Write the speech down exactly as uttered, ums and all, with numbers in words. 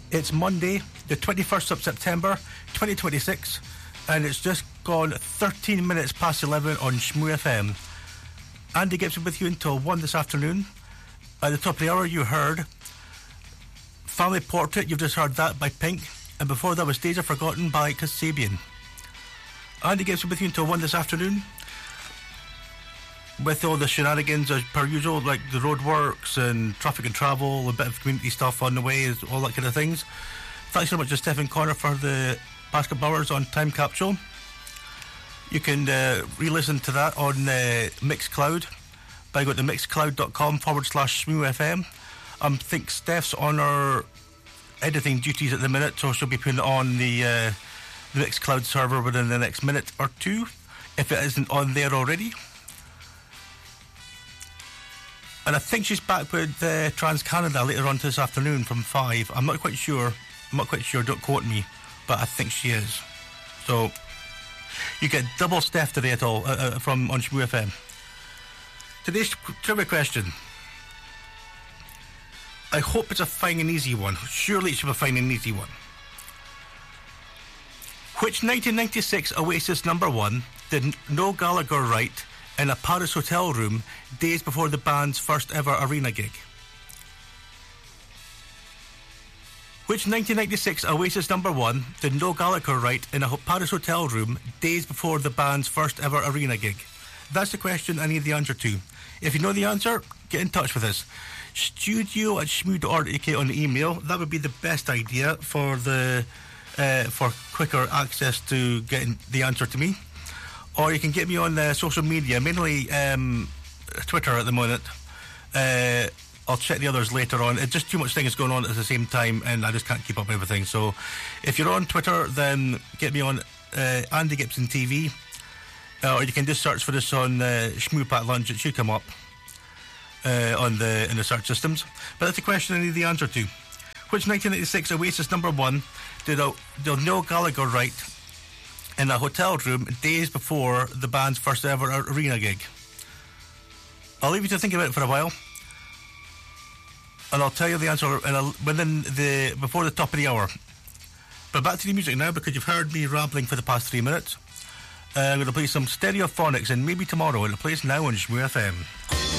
It's Monday, the twenty-first of September, twenty twenty-six, and it's just gone thirteen minutes past eleven on Shmoo F M. Andy Gibson with you until one this afternoon. At the top of the hour, you heard Family Portrait. You've just heard that by Pink, and before that was Days Are Forgotten by Kasabian. Andy Gibson with you until one this afternoon, with all the shenanigans as per usual, like the roadworks and traffic and travel, a bit of community stuff on the way, all that kind of things. Thanks so much to Stephen Connor for the past couple hours on Time Capsule. You can uh, re-listen to that on uh, Mixcloud by going to mixcloud.com forward slash Shmoo F M. I think Steph's on her editing duties at the minute, so she'll be putting it on the, uh, the Mixcloud server within the next minute or two, if it isn't on there already. And I think she's back with uh, Trans-Canada later on this afternoon from five. I'm not quite sure. I'm not quite sure, don't quote me, but I think she is. So you get double Steph today at all uh, uh, from on Shmoo F M. Today's trivia question. I hope it's a fine and easy one. Surely it should be a fine and easy one. Which nineteen ninety-six Oasis number one did Noel Gallagher write in a Paris hotel room days before the band's first ever arena gig? Which nineteen ninety-six Oasis number one did Noel Gallagher write in a Paris hotel room days before the band's first ever arena gig? That's the question I need the answer to. If you know the answer, get in touch with us. Studio at shmoo dot org dot U K on the email. That would be the best idea for the uh, for quicker access to getting the answer to me. Or you can get me on uh, social media, mainly um, Twitter at the moment. Uh, I'll check the others later on. It's just too much things going on at the same time, and I just can't keep up with everything. So if you're on Twitter, then get me on uh, Andy Gibson T V. Uh, or you can just search for this on uh, Shmoo Pat Lunch. It should come up uh, on the in the search systems. But that's the question I need the answer to. Which nineteen ninety-six Oasis number one did, uh, did Noel Gallagher write in a hotel room days before the band's first ever arena gig? I'll leave you to think about it for a while, and I'll tell you the answer in a, within the before the top of the hour. But back to the music now, because you've heard me rambling for the past three minutes. Uh, I'm going to play some Stereophonics and Maybe Tomorrow, and it plays now on Shmoo F M.